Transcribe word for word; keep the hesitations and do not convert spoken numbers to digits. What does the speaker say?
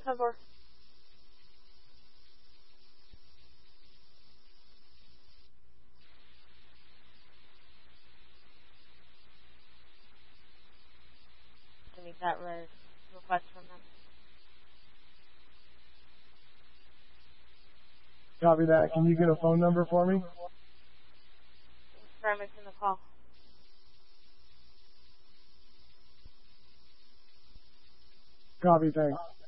Cover. To meet that re- request from them. Copy that. Can you get a phone number for me? Sorry, I'm missing the call. Copy, thanks.